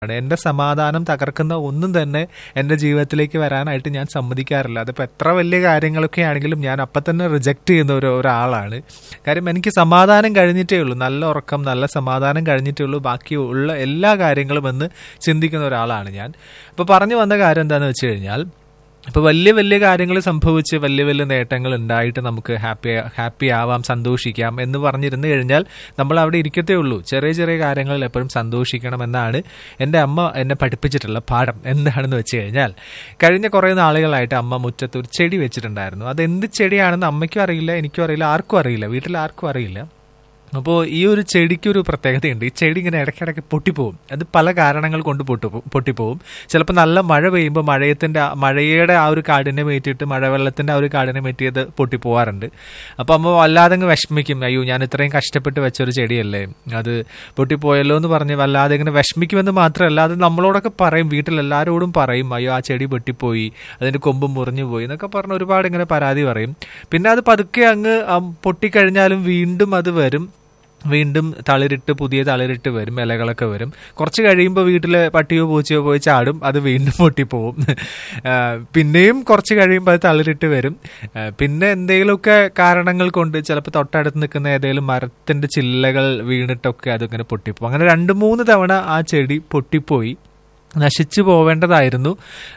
എന്റെ സമാധാനം തകർക്കുന്ന ഒന്നും തന്നെ എന്റെ ജീവിതത്തിലേക്ക് വരാനായിട്ട് ഞാൻ സമ്മതിക്കാറില്ല. അതിപ്പോൾ എത്ര വലിയ കാര്യങ്ങളൊക്കെ ആണെങ്കിലും ഞാൻ അപ്പം തന്നെ റിജക്റ്റ് ചെയ്യുന്ന ഒരാളാണ്. കാര്യം എനിക്ക് സമാധാനം കഴിഞ്ഞിട്ടേ ഉള്ളൂ, നല്ല ഉറക്കം, നല്ല സമാധാനം കഴിഞ്ഞിട്ടേ ഉള്ളൂ ബാക്കി ഉള്ള എല്ലാ കാര്യങ്ങളും എന്ന് ചിന്തിക്കുന്ന ഒരാളാണ് ഞാൻ. അപ്പോൾ പറഞ്ഞു വന്ന കാര്യം എന്താണെന്ന് വെച്ച് കഴിഞ്ഞാൽ, ഇപ്പോൾ വലിയ വലിയ കാര്യങ്ങൾ സംഭവിച്ച് വലിയ വലിയ നേട്ടങ്ങൾ ഉണ്ടായിട്ട് നമുക്ക് ഹാപ്പി ആവാം, സന്തോഷിക്കാം എന്ന് പറഞ്ഞിരുന്നു കഴിഞ്ഞാൽ നമ്മൾ അവിടെ ഇരിക്കത്തേ ഉള്ളൂ. ചെറിയ ചെറിയ കാര്യങ്ങളിൽ എപ്പോഴും സന്തോഷിക്കണം എന്നാണ് എൻ്റെ അമ്മ എന്നെ പഠിപ്പിച്ചിട്ടുള്ള പാഠം. എന്താണെന്ന് വെച്ച് കഴിഞ്ഞാൽ, കഴിഞ്ഞ കുറേ നാളുകളായിട്ട് അമ്മ മുറ്റത്ത് ഒരു ചെടി വെച്ചിട്ടുണ്ടായിരുന്നു. അത് എന്ത് ചെടിയാണെന്ന് അമ്മയ്ക്കും അറിയില്ല, എനിക്കും അറിയില്ല, ആർക്കും അറിയില്ല, വീട്ടിൽ ആർക്കും അറിയില്ല. അപ്പോൾ ഈ ഒരു ചെടിക്കൊരു പ്രത്യേകതയുണ്ട്. ഈ ചെടി ഇങ്ങനെ ഇടയ്ക്കിടയ്ക്ക് പൊട്ടിപ്പോവും. അത് പല കാരണങ്ങൾ കൊണ്ട് പൊട്ടിപ്പോവും. ചിലപ്പോൾ നല്ല മഴ പെയ്യുമ്പോൾ മഴയുടെ ആ ഒരു കാഠിന്യമേറ്റിട്ട് മഴവെള്ളത്തിൻ്റെ ആ ഒരു കാഠിന്യമേറ്റിയത് പൊട്ടിപ്പോവാറുണ്ട്. അപ്പോൾ അമ്മ വല്ലാതെ അങ്ങ് വിഷമിക്കും. അയ്യോ, ഞാൻ ഇത്രയും കഷ്ടപ്പെട്ട് വെച്ചൊരു ചെടിയല്ലേ, അത് പൊട്ടിപ്പോയല്ലോ എന്ന് പറഞ്ഞ് വല്ലാതെ ഇങ്ങനെ വിഷമിക്കുമെന്ന് മാത്രമല്ല, അത് നമ്മളോടൊക്കെ പറയും, വീട്ടിലെല്ലാവരോടും പറയും, അയ്യോ ആ ചെടി പൊട്ടിപ്പോയി, അതിൻ്റെ കൊമ്പ് മുറിഞ്ഞു പോയി എന്നൊക്കെ പറഞ്ഞ് ഒരുപാട് ഇങ്ങനെ പരാതി പറയും. പിന്നെ അത് പതുക്കെ അങ്ങ് പൊട്ടിക്കഴിഞ്ഞാലും വീണ്ടും അത് വരും, വീണ്ടും പുതിയ തളിരിട്ട് വരും, ഇലകളൊക്കെ വരും. കുറച്ച് കഴിയുമ്പോൾ വീട്ടിലെ പട്ടിയോ പൂച്ചയോ പോയി ചാടും, അത് വീണ്ടും പൊട്ടിപ്പോവും. പിന്നെയും കുറച്ച് കഴിയുമ്പോൾ അത് തളിരിട്ട് വരും. പിന്നെ എന്തെങ്കിലുമൊക്കെ കാരണങ്ങൾ കൊണ്ട് ചിലപ്പോൾ തൊട്ടടുത്ത് നിൽക്കുന്ന ഏതെങ്കിലും മരത്തിന്റെ ചില്ലകൾ വീണിട്ടൊക്കെ അതിങ്ങനെ പൊട്ടിപ്പോവും. അങ്ങനെ 2-3 തവണ ആ ചെടി പൊട്ടിപ്പോയി, നശിച്ചു പോവേണ്ടതായിരുന്നു.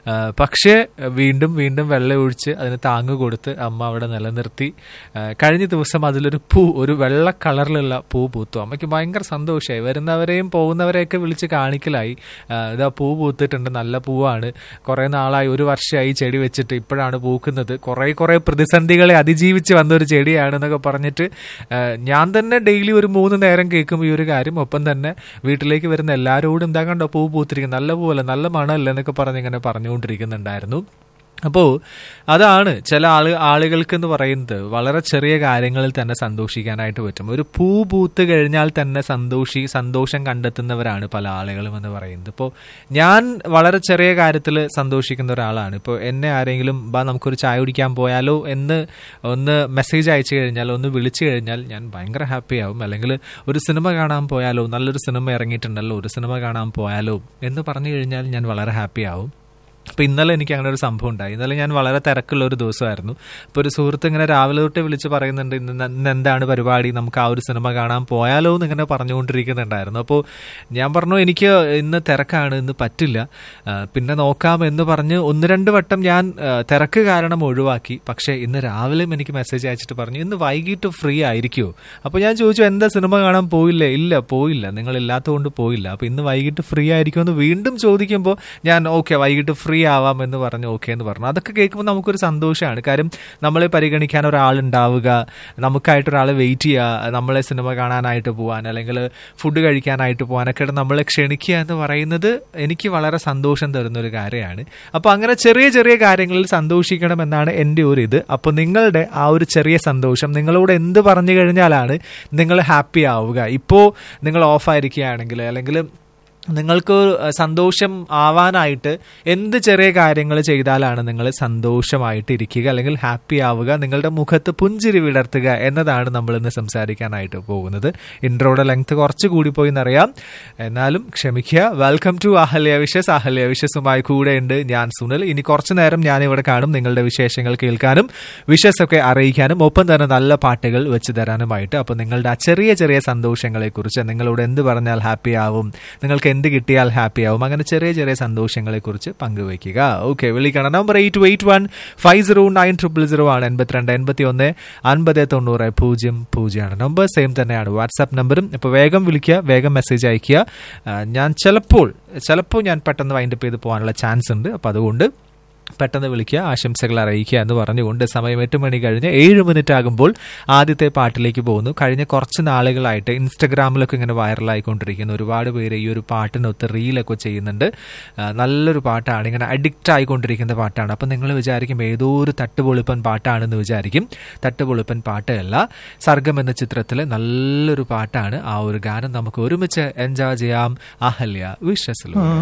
പക്ഷേ വീണ്ടും വീണ്ടും വെള്ളം ഒഴിച്ച് അതിന് താങ്ങ് കൊടുത്ത് അമ്മ അവിടെ നിലനിർത്തി. കഴിഞ്ഞ ദിവസം അതിലൊരു ഒരു വെള്ള കളറിലുള്ള പൂ പൂത്തു. അമ്മയ്ക്ക് ഭയങ്കര സന്തോഷമായി. വരുന്നവരെയും പോകുന്നവരെയൊക്കെ വിളിച്ച് കാണിക്കലായി, ഇതാ പൂ പൂത്തിട്ടുണ്ട്, നല്ല പൂവാണ്, കുറേ നാളായി, 1 വർഷമായി ചെടി വെച്ചിട്ട്, ഇപ്പോഴാണ് പൂക്കുന്നത്, കുറേ പ്രതിസന്ധികളെ അതിജീവിച്ച് വന്നൊരു ചെടിയാണെന്നൊക്കെ പറഞ്ഞിട്ട് ഞാൻ തന്നെ ഡെയിലി ഒരു 3 നേരം കേൾക്കും ഈ ഒരു കാര്യം. ഒപ്പം തന്നെ വീട്ടിലേക്ക് വരുന്ന എല്ലാവരോടും എന്താ കണ്ടോ പൂ പൂത്തിരിക്കും, നല്ല പോലെ നല്ല മണമല്ലേ എന്നൊക്കെ ഇങ്ങനെ പറഞ്ഞുകൊണ്ടിരിക്കുന്നുണ്ടായിരുന്നു. അപ്പോൾ അതാണ് ചില ആളുകൾക്ക് എന്ന് പറയുന്നത് വളരെ ചെറിയ കാര്യങ്ങളിൽ തന്നെ സന്തോഷിക്കാനായിട്ട് പറ്റും. ഒരു പൂ പൂത്ത് കഴിഞ്ഞാൽ തന്നെ സന്തോഷം കണ്ടെത്തുന്നവരാണ് പല ആളുകളും എന്ന് പറയുന്നത്. ഇപ്പോൾ ഞാൻ വളരെ ചെറിയ കാര്യത്തിൽ സന്തോഷിക്കുന്ന ഒരാളാണ്. ഇപ്പോൾ എന്നെ ആരെങ്കിലും നമുക്കൊരു ചായ കുടിക്കാൻ പോയാലോ എന്ന് ഒന്ന് മെസ്സേജ് അയച്ചു കഴിഞ്ഞാൽ, ഒന്ന് വിളിച്ചു കഴിഞ്ഞാൽ ഞാൻ ഭയങ്കര ഹാപ്പി ആവും. അല്ലെങ്കിൽ ഒരു സിനിമ കാണാൻ പോയാലോ, നല്ലൊരു സിനിമ ഇറങ്ങിയിട്ടുണ്ടല്ലോ, ഒരു സിനിമ കാണാൻ പോയാലോ എന്ന് പറഞ്ഞു കഴിഞ്ഞാൽ ഞാൻ വളരെ ഹാപ്പി ആവും. അപ്പോൾ ഇന്നലെ എനിക്ക് അങ്ങനെ ഒരു സംഭവം ഉണ്ടായി. ഇന്നലെ ഞാൻ വളരെ തിരക്കുള്ള ഒരു ദിവസമായിരുന്നു. അപ്പോൾ ഒരു സുഹൃത്ത് ഇങ്ങനെ രാവിലെ തൊട്ട് വിളിച്ച് പറയുന്നുണ്ട്, ഇന്ന് എന്താണ് പരിപാടി, നമുക്ക് ആ ഒരു സിനിമ കാണാൻ പോയാലോ എന്ന് ഇങ്ങനെ പറഞ്ഞുകൊണ്ടിരിക്കുന്നുണ്ടായിരുന്നു. അപ്പോൾ ഞാൻ പറഞ്ഞു, എനിക്ക് ഇന്ന് തിരക്കാണ്, ഇന്ന് പറ്റില്ല, പിന്നെ നോക്കാം എന്ന് പറഞ്ഞ് 1-2 വട്ടം ഞാൻ തിരക്ക് കാരണം ഒഴിവാക്കി. പക്ഷേ ഇന്ന് രാവിലെയും എനിക്ക് മെസ്സേജ് അയച്ചിട്ട് പറഞ്ഞു, ഇന്ന് വൈകിട്ട് ഫ്രീ ആയിരിക്കുമോ? അപ്പോൾ ഞാൻ ചോദിച്ചു, എന്താ സിനിമ കാണാൻ പോയില്ലേ? ഇല്ല, പോയില്ല, നിങ്ങളില്ലാത്തതുകൊണ്ട് പോയില്ല. അപ്പോൾ ഇന്ന് വൈകിട്ട് ഫ്രീ ആയിരിക്കുമോ എന്ന് വീണ്ടും ചോദിക്കുമ്പോൾ ഞാൻ ഓക്കെ, വൈകിട്ട് ഫ്രീ ആവാം എന്ന് പറഞ്ഞു, ഓക്കെ എന്ന് പറഞ്ഞു. അതൊക്കെ കേൾക്കുമ്പോൾ നമുക്കൊരു സന്തോഷമാണ്. കാര്യം നമ്മളെ പരിഗണിക്കാൻ ഒരാളുണ്ടാവുക, നമുക്കായിട്ടൊരാൾ വെയിറ്റ് ചെയ്യുക, നമ്മളെ സിനിമ കാണാനായിട്ട് പോകാൻ അല്ലെങ്കിൽ ഫുഡ് കഴിക്കാനായിട്ട് പോകാനൊക്കെ നമ്മളെ ക്ഷണിക്കുക എന്ന് പറയുന്നത് എനിക്ക് വളരെ സന്തോഷം തരുന്നൊരു കാര്യമാണ്. അപ്പോൾ അങ്ങനെ ചെറിയ ചെറിയ കാര്യങ്ങളിൽ സന്തോഷിക്കണം എന്നാണ് എൻ്റെ ഒരു ഇത്. അപ്പോൾ നിങ്ങളുടെ ആ ഒരു ചെറിയ സന്തോഷം നിങ്ങളോട് എന്ത് പറഞ്ഞു കഴിഞ്ഞാലാണ് നിങ്ങൾ ഹാപ്പി ആവുക? ഇപ്പോൾ നിങ്ങൾ ഓഫായിരിക്കുകയാണെങ്കിൽ, അല്ലെങ്കിൽ നിങ്ങൾക്ക് സന്തോഷം ആവാനായിട്ട് എന്ത് ചെറിയ കാര്യങ്ങൾ ചെയ്താലാണ് നിങ്ങൾ സന്തോഷമായിട്ട് ഇരിക്കുക അല്ലെങ്കിൽ ഹാപ്പി ആവുക, നിങ്ങളുടെ മുഖത്ത് പുഞ്ചിരി വിടർത്തുക എന്നതാണ് നമ്മൾ ഇന്ന് സംസാരിക്കാനായിട്ട് പോകുന്നത്. ഇൻട്രോയുടെ ലെങ്ത് കുറച്ച് കൂടിപ്പോയി എന്നറിയാം, എന്നാലും ക്ഷമിക്കുക. വെൽക്കം ടു അഹല്യ വിഷസുമായി കൂടെയുണ്ട് ഞാൻ സുനിൽ. ഇനി കുറച്ചു നേരം ഞാനിവിടെ കാണും, നിങ്ങളുടെ വിശേഷങ്ങൾ കേൾക്കാനും വിഷസൊക്കെ അറിയിക്കാനും, ഒപ്പം തന്നെ നല്ല പാട്ടുകൾ വെച്ച് തരാനുമായിട്ട്. അപ്പോൾ നിങ്ങളുടെ ആ ചെറിയ ചെറിയ സന്തോഷങ്ങളെക്കുറിച്ച്, നിങ്ങളോട് എന്ത് പറഞ്ഞാൽ ഹാപ്പി ആവും, നിങ്ങൾക്ക് എന്ത് കിട്ടിയാൽ ഹാപ്പി ആവും, അങ്ങനെ ചെറിയ ചെറിയ സന്തോഷങ്ങളെ കുറിച്ച് പങ്കുവയ്ക്കുക. ഓക്കെ, വിളിക്കണം. നമ്പർ 88150900 ആണ്. 82815090 ആണ് നമ്പർ. സെയിം തന്നെയാണ് വാട്സാപ്പ് നമ്പറും. ഇപ്പോൾ വേഗം വിളിക്കുക, വേഗം മെസ്സേജ് അയക്കുക. ഞാൻ ചിലപ്പോൾ ഞാൻ പെട്ടെന്ന് വൈൻഡപ്പ് ചെയ്ത് പോകാനുള്ള ചാൻസ് ഉണ്ട്. അപ്പോൾ അതുകൊണ്ട് പെട്ടെന്ന് വിളിക്കുക, ആശംസകൾ അറിയിക്കുക എന്ന് പറഞ്ഞുകൊണ്ട് സമയം 8 മണി കഴിഞ്ഞ് 7 മിനിറ്റ് ആകുമ്പോൾ ആദ്യത്തെ പാട്ടിലേക്ക് പോകുന്നു. കഴിഞ്ഞ കുറച്ച് നാളുകളായിട്ട് ഇൻസ്റ്റഗ്രാമിലൊക്കെ ഇങ്ങനെ വൈറലായിക്കൊണ്ടിരിക്കുന്ന ഒരുപാട് പേര് ഈ ഒരു പാട്ടിനൊത്ത് റീലൊക്കെ ചെയ്യുന്നുണ്ട്. നല്ലൊരു പാട്ടാണ്, ഇങ്ങനെ അഡിക്റ്റ് ആയിക്കൊണ്ടിരിക്കുന്ന പാട്ടാണ്. അപ്പം നിങ്ങൾ വിചാരിക്കും ഏതോ ഒരു തട്ടുപൊളിപ്പൻ പാട്ടാണെന്ന് വിചാരിക്കും. തട്ടുപൊളിപ്പൻ പാട്ടല്ല, സർഗം എന്ന ചിത്രത്തിലെ നല്ലൊരു പാട്ടാണ്. ആ ഒരു ഗാനം നമുക്ക് ഒരുമിച്ച് എൻജോയ് ചെയ്യാം. അഹല്യ വിഷസിലൂടെ.